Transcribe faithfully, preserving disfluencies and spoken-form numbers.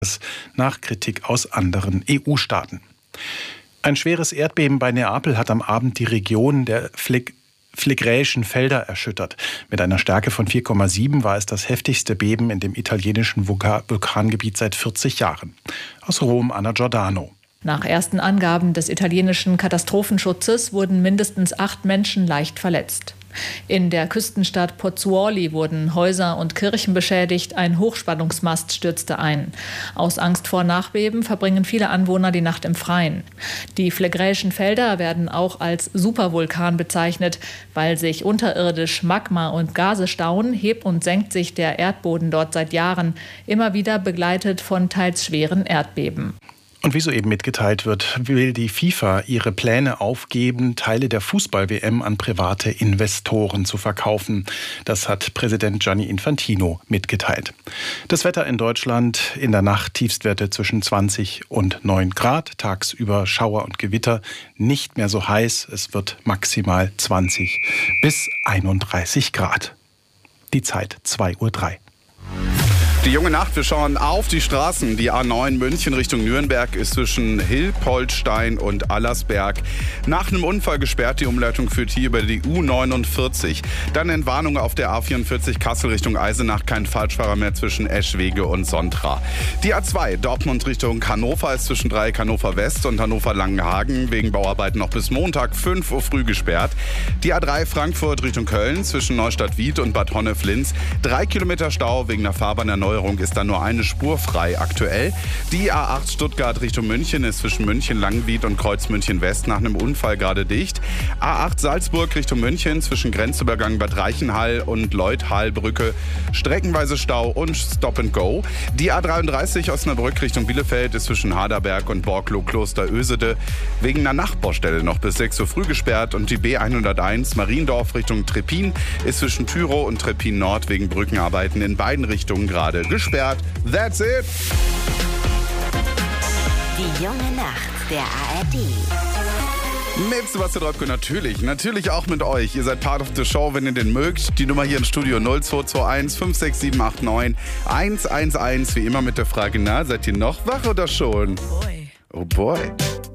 nach Kritik aus anderen E U-Staaten. Ein schweres Erdbeben bei Neapel hat am Abend die Region der Phleg- Phlegräischen Felder erschüttert. Mit einer Stärke von vier Komma sieben war es das heftigste Beben in dem italienischen Vulka- Vulkangebiet seit vierzig Jahren. Aus Rom, Anna Giordano. Nach ersten Angaben des italienischen Katastrophenschutzes wurden mindestens acht Menschen leicht verletzt. In der Küstenstadt Pozzuoli wurden Häuser und Kirchen beschädigt, ein Hochspannungsmast stürzte ein. Aus Angst vor Nachbeben verbringen viele Anwohner die Nacht im Freien. Die Phlegräischen Felder werden auch als Supervulkan bezeichnet, weil sich unterirdisch Magma und Gase stauen, hebt und senkt sich der Erdboden dort seit Jahren, immer wieder begleitet von teils schweren Erdbeben. Und wie soeben mitgeteilt wird, will die FIFA ihre Pläne aufgeben, Teile der Fußball-W M an private Investoren zu verkaufen. Das hat Präsident Gianni Infantino mitgeteilt. Das Wetter in Deutschland: in der Nacht Tiefstwerte zwischen zwanzig und neun Grad, tagsüber Schauer und Gewitter, nicht mehr so heiß, es wird maximal zwanzig bis einunddreißig Grad. Die Zeit zwei Uhr drei. Die junge Nacht, wir schauen auf die Straßen. Die A neun München Richtung Nürnberg ist zwischen Hilpoltstein und Allersberg nach einem Unfall gesperrt. Die Umleitung führt hier über die U neunundvierzig. Dann Entwarnung auf der A vierundvierzig Kassel Richtung Eisenach. Kein Falschfahrer mehr zwischen Eschwege und Sontra. Die A zwei Dortmund Richtung Hannover ist zwischen Dreieck Hannover West und Hannover Langenhagen wegen Bauarbeiten noch bis Montag fünf Uhr früh gesperrt. Die A drei Frankfurt Richtung Köln zwischen Neustadt-Wied und Bad Honnef-Linz. Drei Kilometer Stau wegen der Fahrbahnerneuerung. Ist da nur eine Spur frei aktuell. Die A acht Stuttgart Richtung München ist zwischen München-Langwied und Kreuz München-West nach einem Unfall gerade dicht. A acht Salzburg Richtung München zwischen Grenzübergang Bad Reichenhall und Leuthallbrücke streckenweise Stau und Stop and Go. Die A dreiunddreißig Osnabrück Richtung Bielefeld ist zwischen Haderberg und Borklow-Kloster-Ösede wegen einer Nachtbaustelle noch bis sechs Uhr früh gesperrt. Und die B hunderteins Mariendorf Richtung Treppin ist zwischen Tyrow und Treppin Nord wegen Brückenarbeiten in beiden Richtungen gerade gesperrt. That's it. Die junge Nacht der A R D. Mit Sebastian Drobko natürlich, natürlich auch mit euch. Ihr seid Part of the Show, wenn ihr den mögt. Die Nummer hier im Studio null zwei zwei eins fünf sechs sieben acht neun eins eins eins. Wie immer mit der Frage, na, seid ihr noch wach oder schon? Boy. Oh boy.